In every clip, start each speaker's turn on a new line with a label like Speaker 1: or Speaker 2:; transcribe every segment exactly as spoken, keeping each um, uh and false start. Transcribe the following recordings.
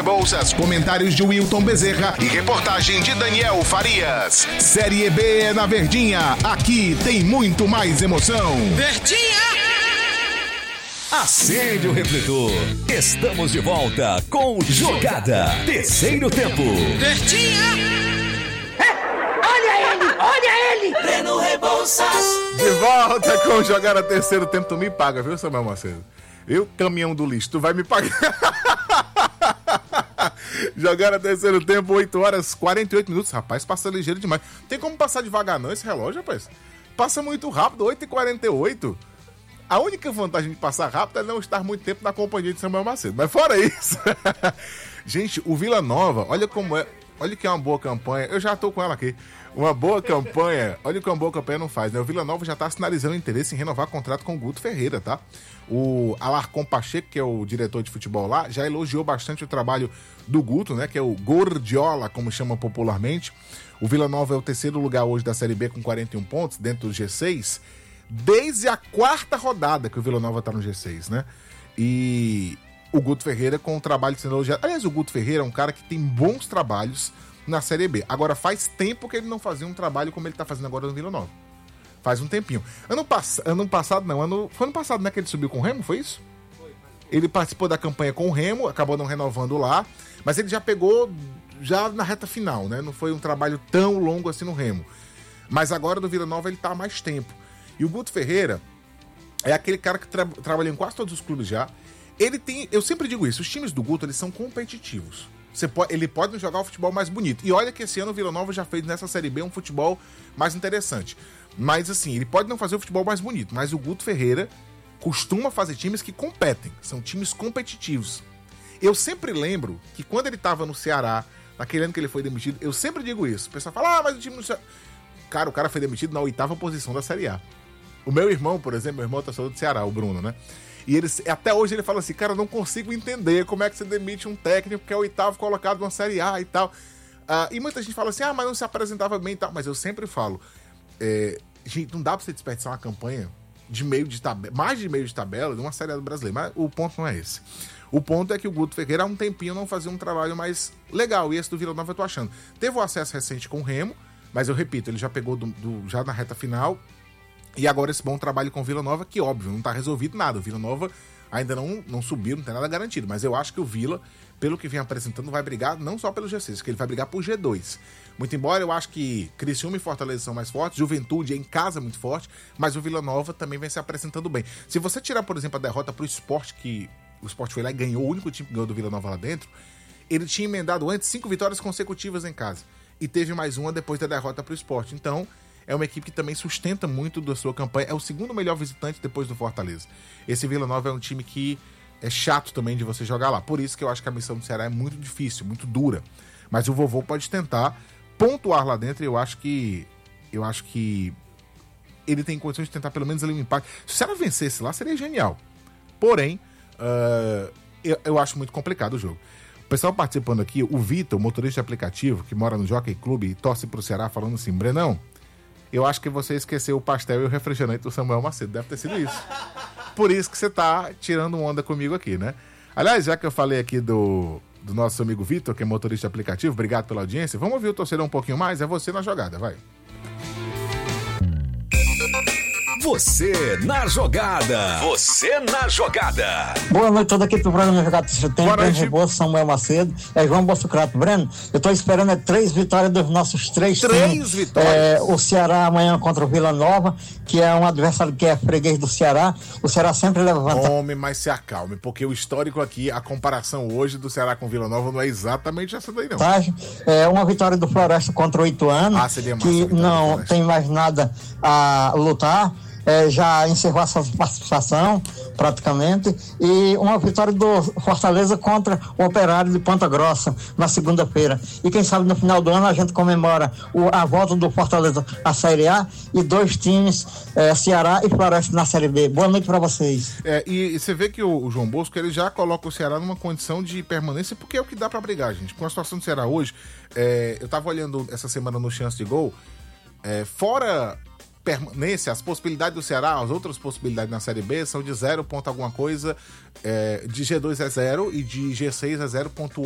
Speaker 1: Rebouças, comentários de Wilton Bezerra e reportagem de Daniel Farias. Série B é na Verdinha, aqui tem muito mais emoção.
Speaker 2: Verdinha!
Speaker 3: Acende o refletor. Estamos de volta com Jogada. Terceiro tempo.
Speaker 2: Verdinha!
Speaker 4: Olha ele! Olha ele!
Speaker 2: Breno Rebouças.
Speaker 5: De volta com Jogada Terceiro tempo. Tu me paga, viu, Samuel Macedo? Eu, caminhão do lixo, tu vai me pagar. Jogada Terceiro tempo, oito horas e quarenta e oito minutos. Rapaz, passa ligeiro demais. Tem como passar devagar não esse relógio, rapaz? Passa muito rápido, oito e quarenta e oito. A única vantagem de passar rápido é não estar muito tempo na companhia de Samuel Macedo. Mas fora isso... Gente, o Vila Nova, olha como é... Olha que é uma boa campanha. Eu já tô com ela aqui. Uma boa campanha. Olha o que uma boa campanha não faz, né? O Vila Nova já tá sinalizando interesse em renovar contrato com o Guto Ferreira, tá? O Alarcon Pacheco, que é o diretor de futebol lá, já elogiou bastante o trabalho do Guto, né? Que é o Gordiola, como chama popularmente. O Vila Nova é o terceiro lugar hoje da Série B com quarenta e um pontos, dentro do G seis. Desde a quarta rodada que o Vila Nova tá no G seis, né? E o Guto Ferreira com o trabalho sendo elogiado. Aliás, o Guto Ferreira é um cara que tem bons trabalhos na Série B. Agora, faz tempo que ele não fazia um trabalho como ele tá fazendo agora no Vila Nova. Faz um tempinho. Ano, pass... ano passado, não. Ano... Foi ano passado, né, que ele subiu com o Remo, foi isso? Foi. Ele participou da campanha com o Remo, acabou não renovando lá, mas ele já pegou já na reta final, né? Não foi um trabalho tão longo assim no Remo. Mas agora no Vila Nova ele tá há mais tempo. E o Guto Ferreira é aquele cara que tra... trabalhou em quase todos os clubes já. Ele tem... Eu sempre digo isso, os times do Guto, eles são competitivos. Você pode, ele pode jogar o futebol mais bonito. E olha que esse ano o Vila Nova já fez nessa Série B um futebol mais interessante. Mas assim, ele pode não fazer o futebol mais bonito, mas o Guto Ferreira costuma fazer times que competem. São times competitivos. Eu sempre lembro que quando ele estava no Ceará, naquele ano que ele foi demitido, eu sempre digo isso. O pessoal fala, ah, mas o time no Ceará... Cara, o cara foi demitido na oitava posição da Série A. O meu irmão, por exemplo, meu irmão é torcedor do Ceará, o Bruno, né? E ele, até hoje ele fala assim, cara, eu não consigo entender como é que você demite um técnico que é o oitavo colocado na Série A e tal. Uh, e muita gente fala assim, ah, mas não se apresentava bem e tal. Mas eu sempre falo, é, gente, não dá pra você desperdiçar uma campanha de meio de tabela, mais de meio de tabela de uma Série A do brasileiro. Mas o ponto não é esse. O ponto é que o Guto Ferreira há um tempinho não fazia um trabalho mais legal. E esse do Vila Nova eu tô achando. Teve o acesso recente com o Remo, mas eu repito, ele já pegou do, do, já na reta final. E agora esse bom trabalho com o Vila Nova, que óbvio, não tá resolvido nada. O Vila Nova ainda não, não subiu, não tem nada garantido. Mas eu acho que o Vila, pelo que vem apresentando, vai brigar não só pelo G seis, que ele vai brigar por G dois. Muito embora eu acho que Criciúma e Fortaleza são mais fortes, Juventude em casa é muito forte, mas o Vila Nova também vem se apresentando bem. Se você tirar, por exemplo, a derrota pro Sport, que o Sport foi lá e ganhou, o único time que ganhou do Vila Nova lá dentro, ele tinha emendado antes cinco vitórias consecutivas em casa. E teve mais uma depois da derrota pro Sport. Então, é uma equipe que também sustenta muito da sua campanha. É o segundo melhor visitante depois do Fortaleza. Esse Vila Nova é um time que é chato também de você jogar lá. Por isso que eu acho que a missão do Ceará é muito difícil, muito dura. Mas o vovô pode tentar pontuar lá dentro e eu acho que... Eu acho que ele tem condições de tentar pelo menos ali um empate. Se o Ceará vencesse lá, seria genial. Porém, uh, eu, eu acho muito complicado o jogo. O pessoal participando aqui, o Vitor, motorista de aplicativo, que mora no Jockey Club e torce pro Ceará, falando assim, Brenão, eu acho que você esqueceu o pastel e o refrigerante do Samuel Macedo. Deve ter sido isso. Por isso que você tá tirando onda comigo aqui, né? Aliás, já que eu falei aqui do, do nosso amigo Vitor, que é motorista de aplicativo, obrigado pela audiência. Vamos ouvir o torcedor um pouquinho mais? É você na jogada, vai.
Speaker 3: Você na jogada. Você na jogada.
Speaker 6: Boa noite, toda aqui pro programa Jogada Terceiro Tempo. Breno Rebouças, Samuel Macedo, é João Bocicrato. Breno, eu tô esperando é três vitórias dos nossos três
Speaker 5: Três
Speaker 6: times.
Speaker 5: vitórias?
Speaker 6: É, o Ceará amanhã contra o Vila Nova, que é um adversário que é freguês do Ceará. O Ceará sempre leva vantagem.
Speaker 5: Homem, mas se acalme, porque o histórico aqui, a comparação hoje do Ceará com o Vila Nova não é exatamente essa daí, não.
Speaker 6: É uma vitória do Floresta contra oito anos,
Speaker 5: ah, seria massa,
Speaker 6: que não tem mais nada a lutar. É, já encerrou a sua participação praticamente, e uma vitória do Fortaleza contra o Operário de Ponta Grossa na segunda-feira, e quem sabe no final do ano a gente comemora o, a volta do Fortaleza à Série A e dois times, é, Ceará e Floresta na Série B. Boa noite para vocês.
Speaker 5: É, e, e você vê que o, o João Bosco, ele já coloca o Ceará numa condição de permanência, porque é o que dá para brigar, gente. Com a situação do Ceará hoje, é, eu tava olhando essa semana no Chance de Gol, é, fora permanência, as possibilidades do Ceará, as outras possibilidades na Série B são de zero ponto alguma coisa, é, de G dois é zero e de G seis é zero ponto oito. Então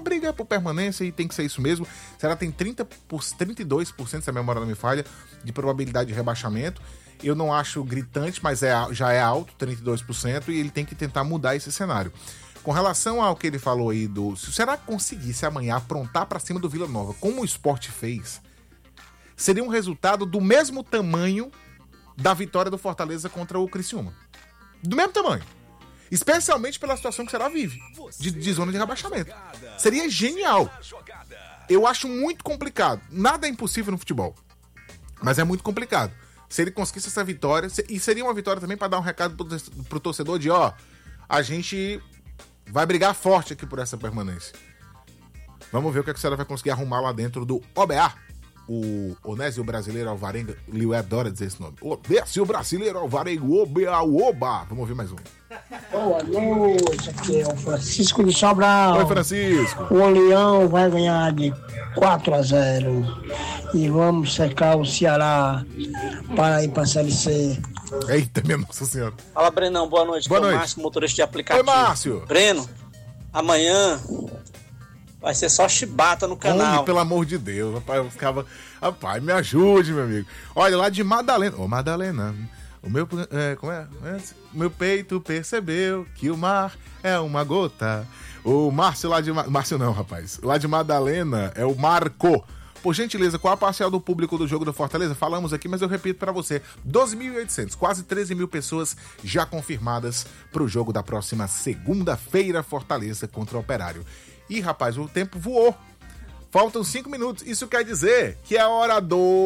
Speaker 5: briga por permanência e tem que ser isso mesmo. O Ceará tem trinta por, trinta e dois por cento, se a memória não me falha, de probabilidade de rebaixamento. Eu não acho gritante, mas é, já é alto, trinta e dois por cento, e ele tem que tentar mudar esse cenário. Com relação ao que ele falou aí do... Se o Ceará conseguisse amanhã aprontar pra cima do Vila Nova, como o Sport fez, seria um resultado do mesmo tamanho da vitória do Fortaleza contra o Criciúma. Do mesmo tamanho. Especialmente pela situação que o Ceará vive, de, de zona de rebaixamento. Seria genial. Eu acho muito complicado. Nada é impossível no futebol, mas é muito complicado. Se ele conseguisse essa vitória, e seria uma vitória também para dar um recado pro, pro torcedor de, ó, a gente vai brigar forte aqui por essa permanência. Vamos ver o que a Ceará vai conseguir arrumar lá dentro do O B A. O Onésio Brasileiro Alvarenga, Liu adora dizer esse nome. Onésio Brasileiro Alvarenga, O B A, Oba. Vamos ouvir mais um.
Speaker 4: Boa noite, aqui é o Francisco de Sobral.
Speaker 5: Oi, Francisco.
Speaker 4: O Leão vai ganhar de quatro a zero e vamos secar o Ceará para ir para a Série C.
Speaker 5: Eita, minha Nossa Senhora.
Speaker 7: Fala, Brenão, boa noite.
Speaker 5: Boa
Speaker 7: Aqui é
Speaker 5: noite.
Speaker 7: o Márcio, motorista de aplicativo.
Speaker 5: Oi, Márcio.
Speaker 7: Breno, amanhã vai ser só chibata no canal.
Speaker 5: Homem, pelo amor de Deus, rapaz, eu ficava... Rapaz, me ajude, meu amigo. Olha, lá de Madalena. Ô, Madalena, o meu... É, como é? é? Meu peito percebeu que o mar é uma gota. O Márcio lá de... Márcio não, rapaz. Lá de Madalena é o Marco. Por gentileza, qual a parcial do público do jogo do Fortaleza? Falamos aqui, mas eu repito pra você. doze mil e oitocentos, quase treze mil pessoas já confirmadas pro jogo da próxima segunda-feira, Fortaleza contra o Operário. Ih, rapaz, o tempo voou. Faltam cinco minutos. Isso quer dizer que é hora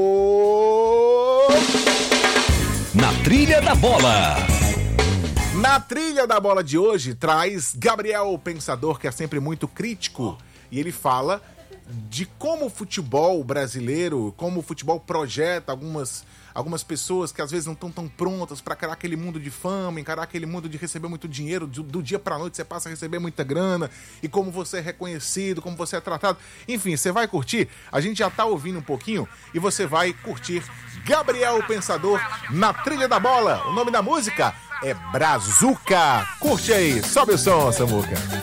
Speaker 5: do...
Speaker 3: Na Trilha da Bola.
Speaker 5: Na Trilha da Bola de hoje, traz Gabriel Pensador, que é sempre muito crítico. E ele fala de como o futebol brasileiro, como o futebol projeta algumas, algumas pessoas que às vezes não estão tão prontas para encarar aquele mundo de fama, encarar aquele mundo de receber muito dinheiro, do, do dia pra noite você passa a receber muita grana, e como você é reconhecido, como você é tratado. Enfim, você vai curtir, a gente já tá ouvindo um pouquinho, e você vai curtir Gabriel Pensador na Trilha da Bola. O nome da música é Brazuca. Curte aí, sobe o som, Samuca.